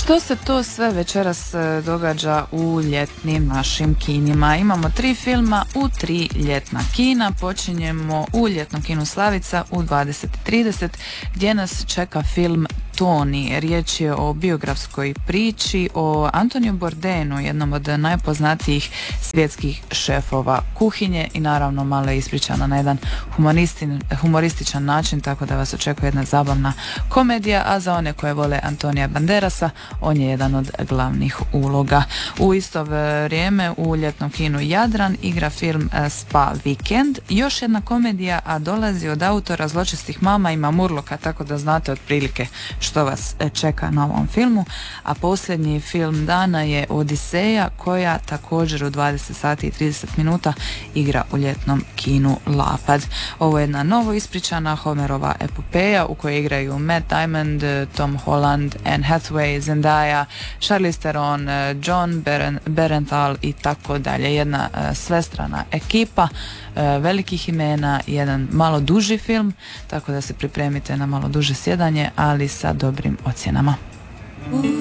Što se to sve večeras događa u ljetnim našim kinima? Imamo 3 filma u 3 ljetna kina. Počinjemo u ljetnom kinu Slavica u 20:30 gdje nas čeka film Toni. Riječ je o biografskoj priči o Antoniju Bourdainu, jednom od najpoznatijih svjetskih šefova kuhinje, i naravno malo je ispričana na jedan humorističan način, tako da vas očekuje jedna zabavna komedija, a za one koje vole Antonija Banderasa, on je jedan od glavnih uloga. U isto vrijeme u ljetnom kinu Jadran igra film Spa Vikend, još jedna komedija, a dolazi od autora Zločestih mama i Mamurloka, tako da znate otprilike što vas čeka na ovom filmu. A posljednji film dana je Odiseja, koja također u 20 sati i 30 minuta igra u ljetnom kinu Lapad. Ovo je jedna novo ispričana Homerova epopeja u kojoj igraju Matt Damon, Tom Holland, Anne Hathaway, Zendaya, Charlize Theron, John Berenthal i tako dalje. Jedna svestrana ekipa velikih imena, jedan malo duži film, tako da se pripremite na malo duže sjedanje, ali sa dobrim ocjenama.